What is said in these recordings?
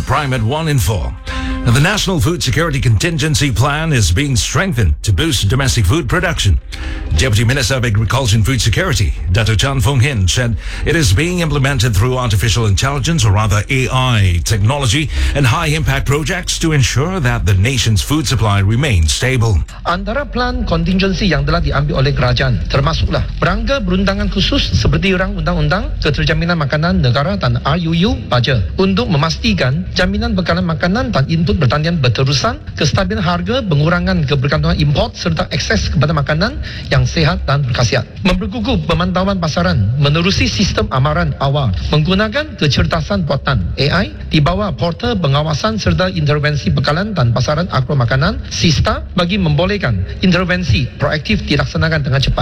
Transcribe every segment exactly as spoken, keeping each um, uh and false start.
prime at one in four. Now, the National Food Security Contingency Plan is being strengthened to boost domestic food production. Deputy Minister of Agriculture and Food Security, Dato Chan Fung Hin, said it is being implemented through artificial intelligence, or rather A I technology, and high-impact projects to ensure that the nation's food supply remains stable. Antara plan kontingensi yang telah diambil oleh kerajaan termasuklah perangga perundangan khusus seperti Rang Undang-Undang Keterjaminan Makanan Negara dan R U U Baja untuk memastikan jaminan bekalan makanan dan input pertanian berterusan, kestabilan harga, pengurangan kebergantungan import serta akses kepada makanan yang sehat dan berkhasiat. Memperkukuh pemantauan pasaran menerusi sistem amaran awal menggunakan kecerdasan buatan A I di bawah portal pengawasan serta intervensi bekalan dan pasaran agro makanan SISTA bagi membolehkan intervensi proaktif dilaksanakan dengan cepat.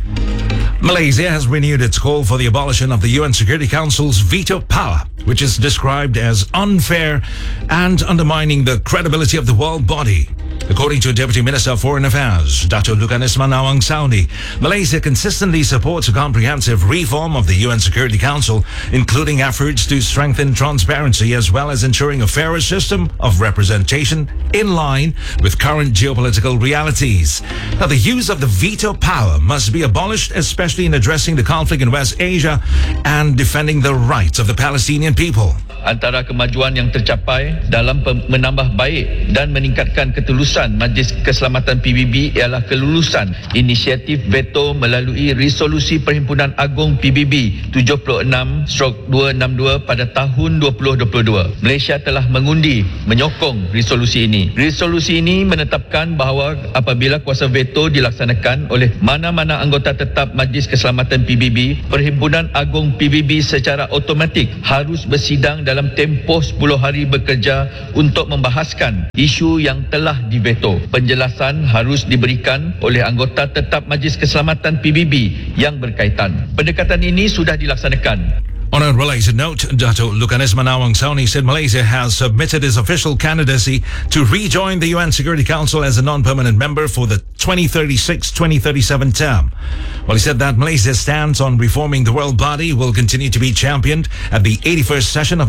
Malaysia has renewed its call for the abolition of the U N Security Council's veto power, which is described as unfair and undermining the credibility of the world body. According to Deputy Minister of Foreign Affairs, Dato Lukanisman Awang Sauni, Malaysia consistently supports a comprehensive reform of the U N Security Council, including efforts to strengthen transparency as well as ensuring a fairer system of representation in line with current geopolitical realities. Now, the use of the veto power must be abolished, especially in addressing the conflict in West Asia and defending the rights of the Palestinian people. Antara kemajuan yang tercapai dalam menambah baik dan meningkatkan ketulusan Majlis Keselamatan P B B ialah kelulusan inisiatif veto melalui resolusi Perhimpunan Agung P B B tujuh puluh enam dua enam dua pada tahun dua ribu dua puluh dua. Malaysia telah mengundi menyokong resolusi ini. Resolusi ini menetapkan bahawa apabila kuasa veto dilaksanakan oleh mana-mana anggota tetap Majlis Keselamatan P B B, Perhimpunan Agung P B B secara automatik harus bersidang dalam tempoh sepuluh hari bekerja untuk membahaskan isu yang telah diveto. Penjelasan harus diberikan oleh anggota tetap Majlis Keselamatan P B B yang berkaitan. Pendekatan ini sudah dilaksanakan. On a related note, Dato Lukanisman Awang Sauni said Malaysia has submitted its official candidacy to rejoin the U N Security Council as a non-permanent member for the twenty thirty-six twenty thirty-seven term. Well, he said that Malaysia's stance on reforming the world body will continue to be championed at the eighty-first session of